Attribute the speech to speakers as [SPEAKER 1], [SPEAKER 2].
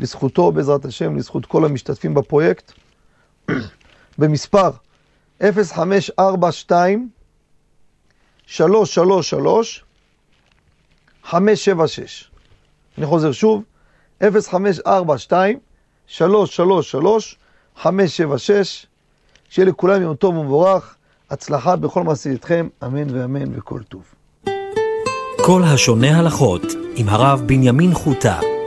[SPEAKER 1] לזכותו בעזרת השם, לזכות כל המשתתפים בפרויקט, במספר 0542 333 576. אני חוזר שוב, 0542 333 576. שיהיה לכולם יום טוב ומבורך, הצלחה בכל מעשיכם, אמן ואמן וכל טוב.
[SPEAKER 2] כל השונה הלכות עם הרב בנימין חוטה.